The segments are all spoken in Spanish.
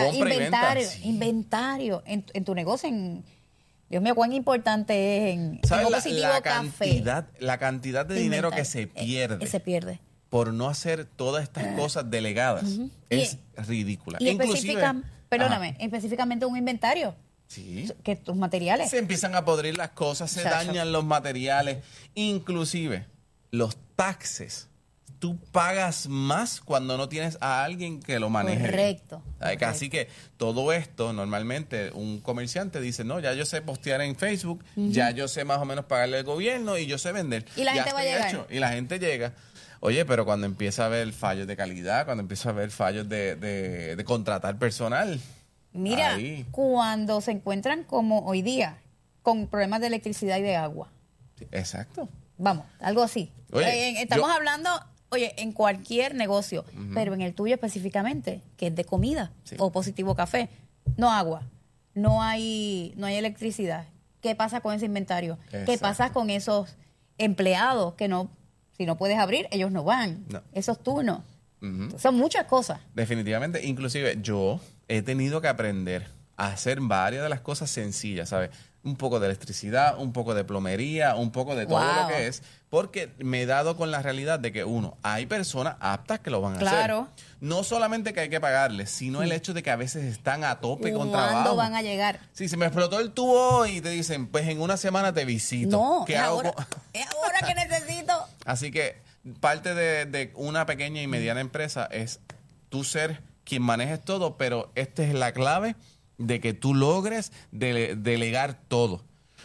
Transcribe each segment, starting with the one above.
compra y venta. Inventario en tu negocio. Dios mío, cuán importante es en positivo café. La cantidad de dinero que se pierde. Se pierde. Por no hacer todas estas cosas delegadas. Es ridícula. Y específicamente un inventario. Sí. Que tus materiales. Se empiezan a podrir las cosas, se dañan los materiales. Inclusive, los taxes. Tú pagas más cuando no tienes a alguien que lo maneje. Correcto. Así que todo esto, normalmente, un comerciante dice, no, ya yo sé postear en Facebook, ya yo sé más o menos pagarle al gobierno y yo sé vender. Y la gente va a llegar. Y la gente llega. Oye, pero cuando empieza a haber fallos de calidad, cuando empieza a haber fallos de contratar personal. Mira, cuando se encuentran como hoy día, con problemas de electricidad y de agua. Sí, exacto. Vamos, algo así. Oye, estamos hablando, en cualquier negocio, pero en el tuyo específicamente, que es de comida o positivo café, no agua, no hay electricidad. ¿Qué pasa con ese inventario? Exacto. ¿Qué pasa con esos empleados que no, si no puedes abrir, ellos no van? No. Esos turnos. Son muchas cosas. Definitivamente. Inclusive yo he tenido que aprender a hacer varias de las cosas sencillas, ¿sabes? Un poco de electricidad, un poco de plomería, un poco de todo lo que es, porque me he dado con la realidad de que, hay personas aptas que lo van a hacer. No solamente que hay que pagarles, sino el hecho de que a veces están a tope con trabajo. ¿Cuándo van a llegar? Sí, se me explotó el tubo y te dicen, pues en una semana te visito. No, ¿Qué es hago? es ahora que necesito. Así que parte de una pequeña y mediana empresa es tú ser quien manejes todo, pero esta es la clave de que tú logres delegar todo.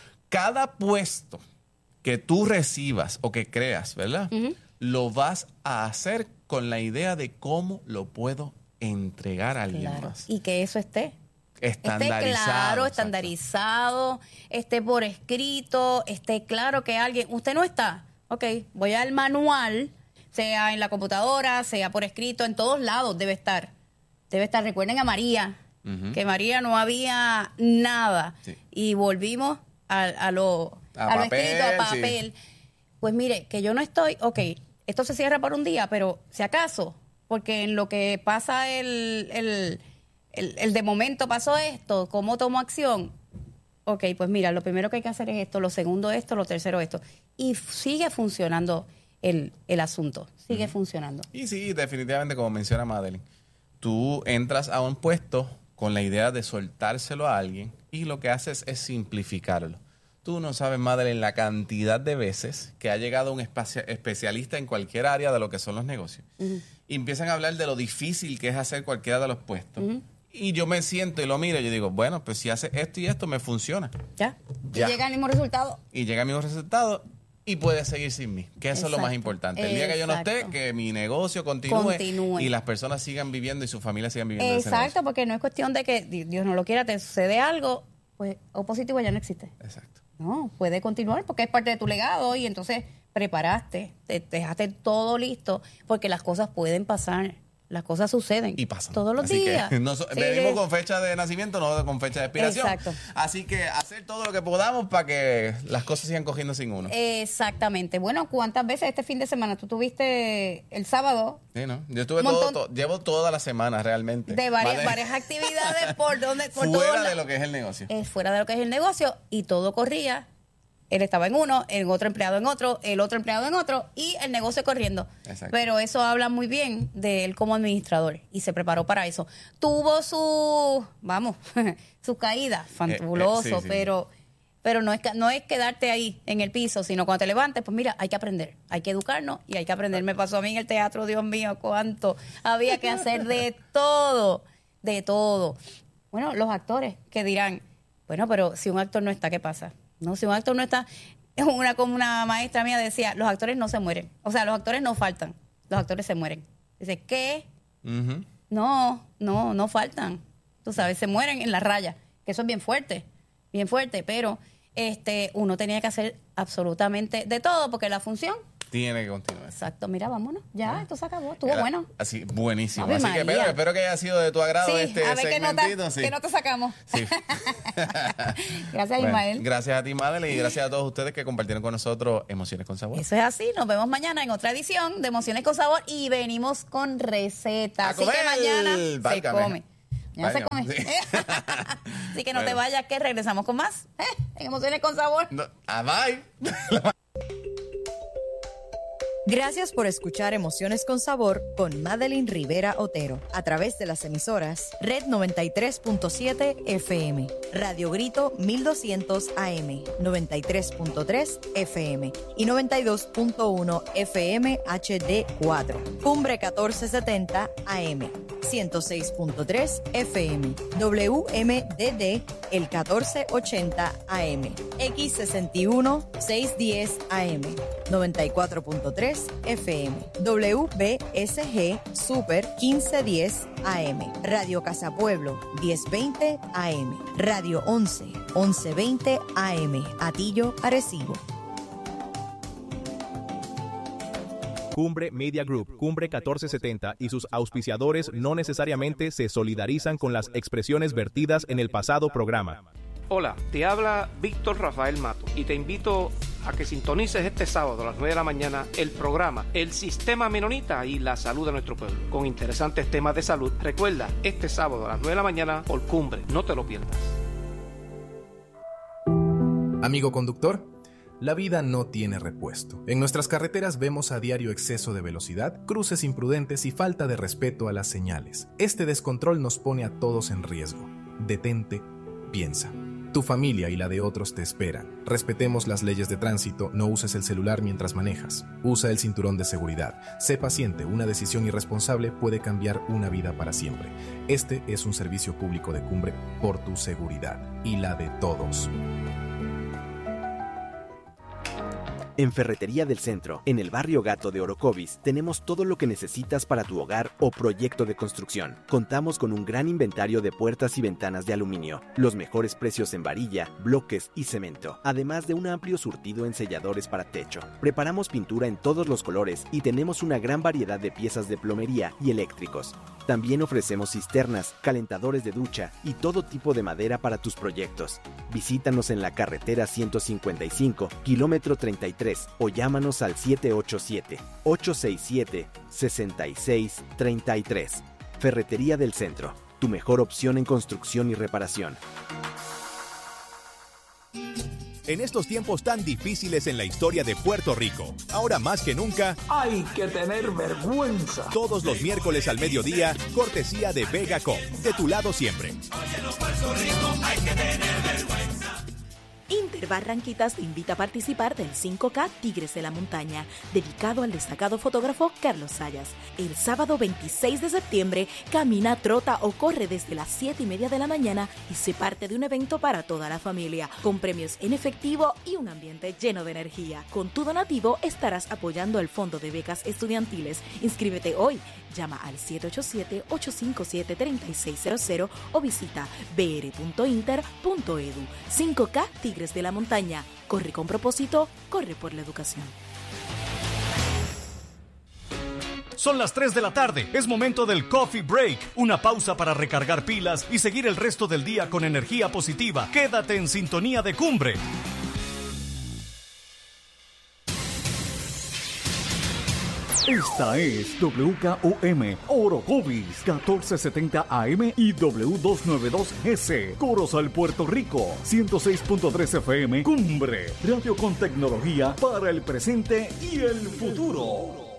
Cada puesto que tú recibas o que creas, ¿verdad? Lo vas a hacer con la idea de cómo lo puedo entregar a alguien más. Y que eso esté estandarizado. Esté claro, estandarizado, esté por escrito, esté claro que alguien... Usted no está. Ok, voy al manual, sea en la computadora, sea por escrito, en todos lados debe estar. Debe estar. Recuerden a María. Que María no había nada y volvimos a lo escrito, a papel. Pues mire, que yo no estoy, esto se cierra por un día, pero si acaso, porque en lo que pasa el de momento pasó esto, ¿cómo tomo acción? Pues mira, lo primero que hay que hacer es esto, lo segundo esto, lo tercero esto. Y sigue funcionando el asunto, sigue funcionando. Y sí, definitivamente, como menciona Madeline, tú entras a un puesto con la idea de soltárselo a alguien y lo que haces es simplificarlo. Tú no sabes, Madeline, la cantidad de veces que ha llegado un especialista en cualquier área de lo que son los negocios y empiezan a hablar de lo difícil que es hacer cualquiera de los puestos. Y yo me siento y lo miro y yo digo, bueno, pues si hace esto y esto me funciona. Ya. Y llega el mismo resultado. Y llega el mismo resultado. Y puede seguir sin mí, que eso es lo más importante. El día que yo no esté, que mi negocio continúe y las personas sigan viviendo y su familia sigan viviendo ese negocio. Porque no es cuestión de que Dios no lo quiera, te sucede algo, pues O positivo ya no existe. Exacto. No, puede continuar porque es parte de tu legado y entonces preparaste, te dejaste todo listo porque las cosas pueden pasar. Las cosas suceden. Y pasan. Todos los días. Venimos con fecha de nacimiento, no con fecha de expiración. Exacto. Así que hacer todo lo que podamos para que las cosas sigan cogiendo sin uno. Exactamente. Bueno, ¿cuántas veces este fin de semana tú tuviste el sábado? Sí, ¿no? Yo estuve llevo toda la semana realmente. De varias actividades por fuera de lo que es el negocio. Fuera de lo que es el negocio y todo corría. Él estaba en uno, el otro empleado en otro, el otro empleado en otro y el negocio corriendo. Exacto. Pero eso habla muy bien de él como administrador y se preparó para eso. Tuvo su caída, fabuloso, sí. pero no es quedarte ahí en el piso, sino cuando te levantes, pues mira, hay que aprender, hay que educarnos y hay que aprender. Me pasó a mí en el teatro, Dios mío, cuánto había que hacer de todo. Bueno, los actores que dirán, bueno, pero si un actor no está, ¿qué pasa? No, si un actor no está, como una maestra mía decía, los actores no se mueren. O sea, los actores no faltan, los actores se mueren. Dice, ¿qué? No faltan. Tú sabes, se mueren en la raya, que eso es bien fuerte, pero uno tenía que hacer absolutamente de todo porque la función tiene que continuar. Exacto, mira, vámonos. Ya, esto se acabó, estuvo bueno. Así, buenísimo. Ave así María. que espero que haya sido de tu agrado este a ver segmentito. Que no te sacamos. Sí. Gracias, Ismael. Gracias a ti, Madeleine, y gracias a todos ustedes que compartieron con nosotros Emociones con Sabor. Eso es así. Nos vemos mañana en otra edición de Emociones con Sabor y venimos con recetas. Así que mañana se come. Ya se come. Sí. Así que no te vayas, que regresamos con más. En Emociones con Sabor. No, bye. Gracias por escuchar Emociones con Sabor con Madeline Rivera Otero a través de las emisoras Red 93.7 FM, Radio Grito 1200 AM, 93.3 FM y 92.1 FM HD4, Cumbre 1470 AM, 106.3 FM, WMDD el 1480 AM, X61 610 AM, 94.3 FM, WBSG Super 1510 AM, Radio Casa Pueblo 1020 AM, Radio 11 1120 AM, Atillo, Arecibo. Cumbre Media Group, Cumbre 1470 y sus auspiciadores no necesariamente se solidarizan con las expresiones vertidas en el pasado programa. Hola, te habla Víctor Rafael Mato y te invito a que sintonices este sábado a las 9 de la mañana el programa El Sistema Menonita y la Salud de Nuestro Pueblo, con interesantes temas de salud. Recuerda, este sábado a las 9 de la mañana por Cumbre, no te lo pierdas. Amigo conductor, la vida no tiene repuesto. En nuestras carreteras vemos a diario exceso de velocidad, cruces imprudentes y falta de respeto a las señales. Este descontrol nos pone a todos en riesgo. Detente, piensa. Tu familia y la de otros te esperan. Respetemos las leyes de tránsito, no uses el celular mientras manejas. Usa el cinturón de seguridad. Sé paciente, una decisión irresponsable puede cambiar una vida para siempre. Este es un servicio público de Cumbre por tu seguridad y la de todos. En Ferretería del Centro, en el barrio Gato de Orocovis, tenemos todo lo que necesitas para tu hogar o proyecto de construcción. Contamos con un gran inventario de puertas y ventanas de aluminio, los mejores precios en varilla, bloques y cemento, además de un amplio surtido en selladores para techo. Preparamos pintura en todos los colores y tenemos una gran variedad de piezas de plomería y eléctricos. También ofrecemos cisternas, calentadores de ducha y todo tipo de madera para tus proyectos. Visítanos en la carretera 155, kilómetro 33 o llámanos al 787-867-6633. Ferretería del Centro, tu mejor opción en construcción y reparación. En estos tiempos tan difíciles en la historia de Puerto Rico, ahora más que nunca, hay que tener vergüenza. Todos los miércoles al mediodía, cortesía de Vegacom, de tu lado siempre. Oye, los Puerto Rico, hay que tener vergüenza. Inter Barranquitas te invita a participar del 5K Tigres de la Montaña, dedicado al destacado fotógrafo Carlos Sayas. El sábado 26 de septiembre, camina, trota o corre desde las 7:30 de la mañana y se parte de un evento para toda la familia, con premios en efectivo y un ambiente lleno de energía. Con tu donativo estarás apoyando el Fondo de Becas Estudiantiles. Inscríbete hoy. Llama al 787-857-3600 o visita br.inter.edu. 5K Tigres de la Montaña. Corre con propósito, corre por la educación. Son las 3 de la tarde. Es momento del Coffee Break. Una pausa para recargar pilas y seguir el resto del día con energía positiva. Quédate en sintonía de Cumbre. Esta es WKOM Orocovis 1470 AM y W292S Corozal, Puerto Rico 106.3 FM Cumbre, radio con tecnología para el presente y el futuro.